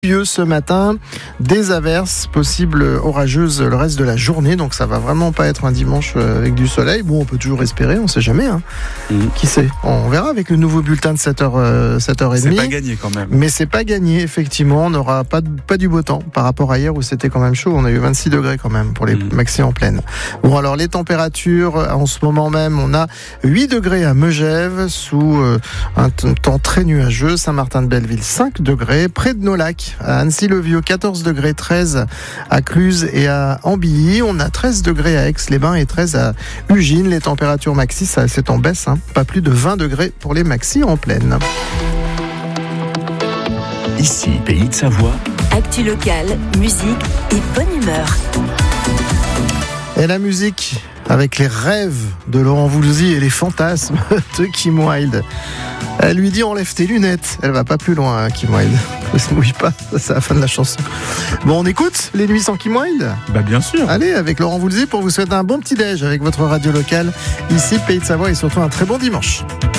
Pluvieux ce matin, des averses possibles orageuses le reste de la journée, donc ça va vraiment pas être un dimanche avec du soleil. Bon, on peut toujours espérer, on sait jamais. Qui sait? On verra avec le nouveau bulletin de 7h30. C'est pas gagné quand même. Mais c'est pas gagné, effectivement. On n'aura pas du beau temps par rapport à hier où c'était quand même chaud. On a eu 26 degrés quand même pour les maxi en pleine. Bon, alors les températures, en ce moment même, on a 8 degrés à Megève sous un temps très nuageux. Saint-Martin-de-Belleville, 5 degrés. Près de nos lacs, à Annecy-le-Vieux, 14 degrés, 13 à Cluse et à Ambilly. On a 13 degrés à Aix-les-Bains et 13 à Ugine. Les températures maxi, c'est en baisse. Pas plus de 20 degrés pour les maxi en pleine. Ici, Pays de Savoie. Actu locale, musique et bonne humeur. Et la musique, avec les rêves de Laurent Voulzy et les fantasmes de Kim Wilde. Elle lui dit enlève tes lunettes. Elle va pas plus loin, Kim Wilde. Elle se mouille pas, c'est la fin de la chanson. Bon, on écoute Les Nuits sans Kim Wilde? Bah bien sûr. Allez, avec Laurent Voulzy pour vous souhaiter un bon petit déj avec votre radio locale. Ici, Pays de Savoie et surtout un très bon dimanche.